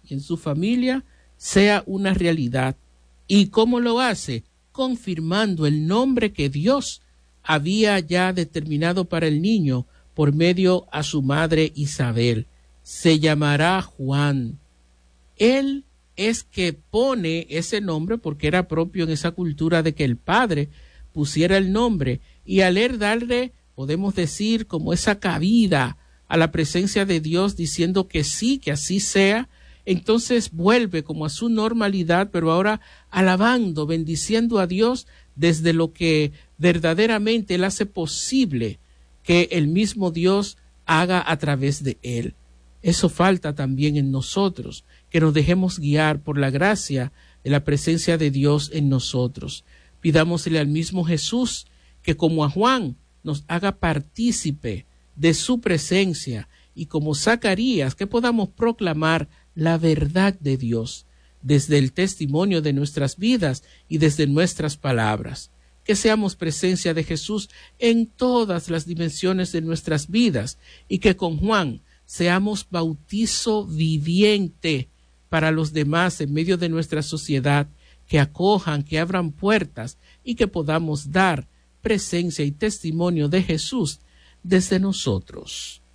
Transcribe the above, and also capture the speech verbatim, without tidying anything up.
y en su familia sea una realidad. ¿Y cómo lo hace? Confirmando el nombre que Dios había ya determinado para el niño por medio a su madre Isabel. Se llamará Juan. Él es que pone ese nombre porque era propio en esa cultura de que el padre pusiera el nombre, y al él darle, podemos decir, como esa cabida a la presencia de Dios, diciendo que sí, que así sea, entonces vuelve como a su normalidad, pero ahora alabando, bendiciendo a Dios desde lo que verdaderamente él hace posible que el mismo Dios haga a través de él. Eso falta también en nosotros, que nos dejemos guiar por la gracia de la presencia de Dios en nosotros. Pidámosle al mismo Jesús que, como a Juan, nos haga partícipe de su presencia, y como Zacarías, que podamos proclamar la verdad de Dios desde el testimonio de nuestras vidas y desde nuestras palabras. Que seamos presencia de Jesús en todas las dimensiones de nuestras vidas, y que con Juan seamos bautizo viviente para los demás en medio de nuestra sociedad, que acojan, que abran puertas y que podamos dar presencia y testimonio de Jesús desde nosotros.